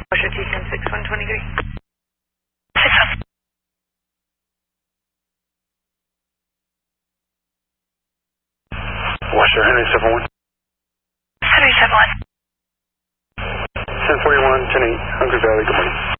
Washer T-10-6, 123. Washer Henry 71. Henry 71. 1041, 108, Hungry Valley, good morning.